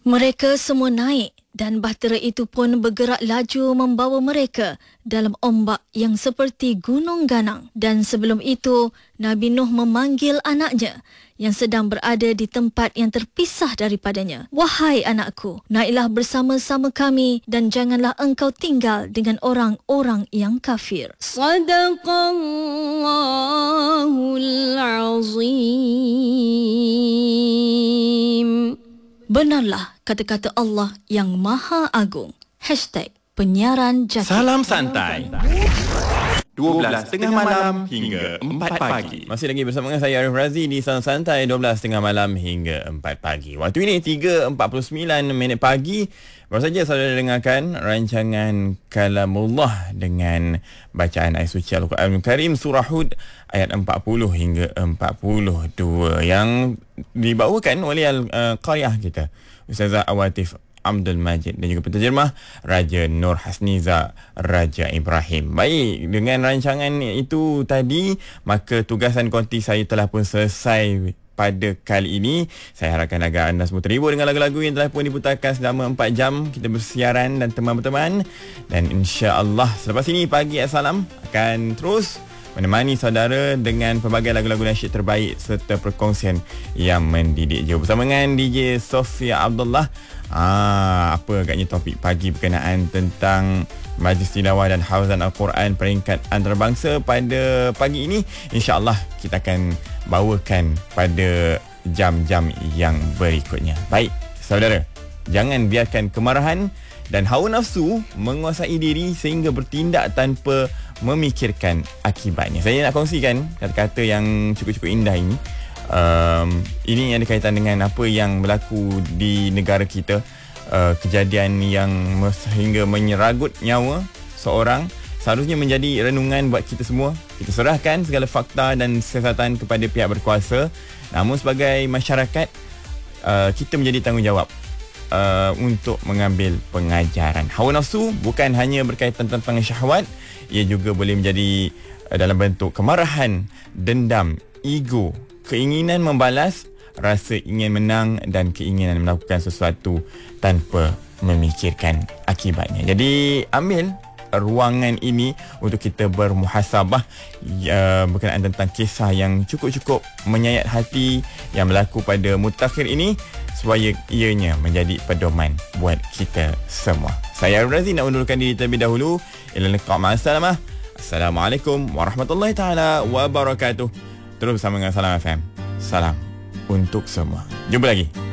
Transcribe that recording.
Mereka semua naik dan bahtera itu pun bergerak laju membawa mereka dalam ombak yang seperti gunung ganang. Dan sebelum itu, Nabi Nuh memanggil anaknya yang sedang berada di tempat yang terpisah daripadanya. Wahai anakku, naiklah bersama-sama kami dan janganlah engkau tinggal dengan orang-orang yang kafir. Sadaqallahul Azim. Benarlah kata-kata Allah yang Maha Agung. #penyiaran Jaki. Salam santai. 12.30 malam hingga 4 pagi. Masih lagi bersama dengan saya Arif Razi di Salam Santai 12.30 malam hingga 4 pagi. Waktu ini 3.49 pagi. Baru saja saudara dengarkan rancangan Kalamullah dengan bacaan ayat suci Al-Quran Karim surah Hud ayat 40 hingga 42 yang dibawakan oleh Al-Qariyah kita Ustazah Awatif Abdul Majid dan juga penterjemah Raja Nur Hasniza Raja Ibrahim. Baik, dengan rancangan itu tadi, maka tugasan konti saya telah pun selesai pada kali ini. Saya harapkan agar anda semua terhibur dengan lagu-lagu yang telah pun diputarkan selama 4 jam kita bersiaran dan teman-teman. Dan insya-Allah selepas ini Pagi Assalam akan terus menemani saudara dengan pelbagai lagu-lagu nasyid terbaik serta perkongsian yang mendidik je bersama dengan DJ Sofia Abdullah. Apa agaknya topik pagi berkenaan tentang Majlis Tilawah dan Hauzan Al-Quran peringkat antarabangsa pada pagi ini. InsyaAllah kita akan bawakan pada jam-jam yang berikutnya. Baik, saudara, jangan biarkan kemarahan dan hawa nafsu menguasai diri sehingga bertindak tanpa memikirkan akibatnya. Saya nak kongsikan kata-kata yang cukup-cukup indah ini. Ini yang ada kaitan dengan apa yang berlaku di negara kita. Kejadian yang sehingga menyeragut nyawa seorang seharusnya menjadi renungan buat kita semua. Kita serahkan segala fakta dan siasatan kepada pihak berkuasa. Namun sebagai masyarakat, kita menjadi tanggungjawab untuk mengambil pengajaran. Hawa nafsu bukan hanya berkaitan tentang syahwat, ia juga boleh menjadi dalam bentuk kemarahan, dendam, ego, keinginan membalas, rasa ingin menang dan keinginan melakukan sesuatu tanpa memikirkan akibatnya. Jadi ambil ruangan ini untuk kita bermuhasabah berkenaan tentang kisah yang cukup-cukup menyayat hati yang berlaku pada mutakhir ini, supaya ianya menjadi pedoman buat kita semua. Saya Arif Razi nak undurkan diri terlebih dahulu. Ila liqa' ma'assalamah. Assalamualaikum warahmatullahi taala wabarakatuh. Terus bersama dengan Salam FM. Salam untuk semua. Jumpa lagi.